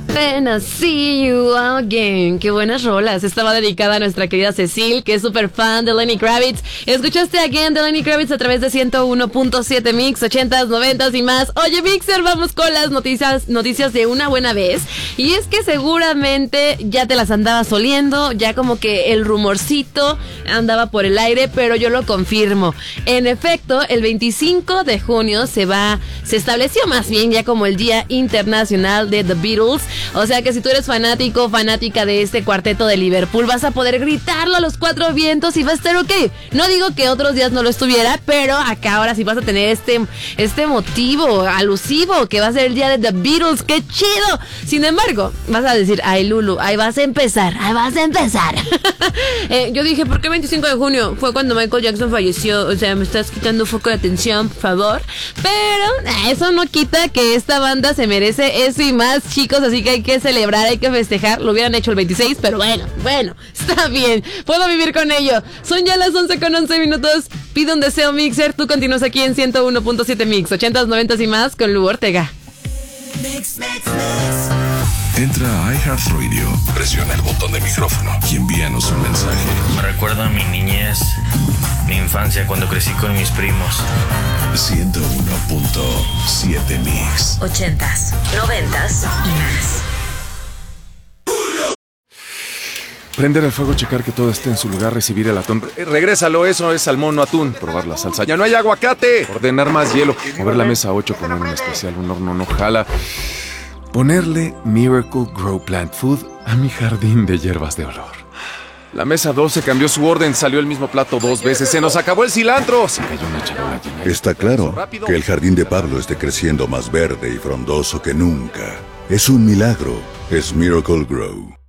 When I see you again. Qué buenas rolas. Esta va dedicada a nuestra querida Cecil, que es súper fan de Lenny Kravitz. Escuchaste Again de Lenny Kravitz a través de 101.7 Mix, 80s, 90s y más. Oye, Mixer, vamos con las noticias de una buena vez. Y es que seguramente ya te las andabas oliendo, ya como que el rumorcito andaba por el aire, pero yo lo confirmo. En efecto, el 25 de junio se estableció más bien ya como el Día Internacional de The Beatles. O sea que si tú eres fanática de este cuarteto de Liverpool, vas a poder gritarlo a los cuatro vientos y va a estar ok. No digo que otros días no lo estuviera, pero acá ahora sí vas a tener este motivo alusivo que va a ser el Día de The Beatles. ¡Qué chido! Sin embargo, vas a decir, ay Lulu, ahí vas a empezar. Yo dije, ¿por qué 25 de junio? Fue cuando Michael Jackson falleció. O sea, me estás quitando un foco de atención, por favor. Pero eso no quita que esta banda se merece eso y más, chicos. Así que hay que celebrar, hay que festejar. Lo hubieran hecho el 26, pero bueno, está bien. Puedo vivir con ello. Son ya las 11:11. Pide un deseo, Mixer. Tú continúas aquí en 101.7 Mix, 80s, 90s y más con Lu Ortega. Entra a iHeartRadio, presiona el botón de micrófono y envíanos un mensaje. Me recuerda a mi niñez, mi infancia cuando crecí con mis primos. 101.7 Mix, 80s, 90s y más. Prender el fuego, checar que todo esté en su lugar, recibir el atún. Regrésalo, eso es salmón, no atún. Probar la salsa. ¡Ya no hay aguacate! Ordenar más hielo. Mover la mesa 8, poner un especial, un horno no jala. Ponerle Miracle Grow Plant Food a mi jardín de hierbas de olor. La mesa 12 cambió su orden, salió el mismo plato 2 veces. ¡Se nos acabó el cilantro! Se cayó una charola llena. Está claro que el jardín de Pablo esté creciendo más verde y frondoso que nunca. Es un milagro. Es Miracle Grow.